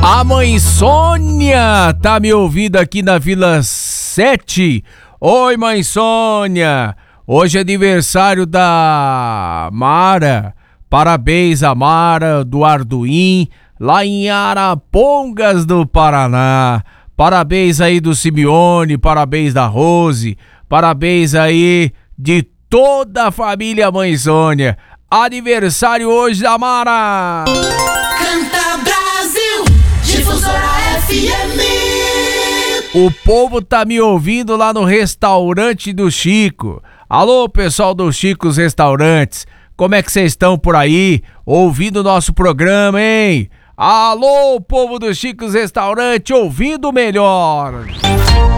A mãe Sônia tá me ouvindo aqui na Vila 7. Oi, mãe Sônia. Hoje é aniversário da Mara. Parabéns a Mara do Arduim, lá em Arapongas do Paraná. Parabéns aí do Simeone, parabéns da Rose, parabéns aí de toda a família Mãe Sônia. Aniversário hoje da Mara. Canta Brasil, Difusora FM. O povo tá me ouvindo lá no restaurante do Chico. Alô, pessoal do Chico's Restaurantes. Como é que vocês estão por aí? Ouvindo o nosso programa, hein? Alô, povo do Chico's Restaurante, ouvindo melhor.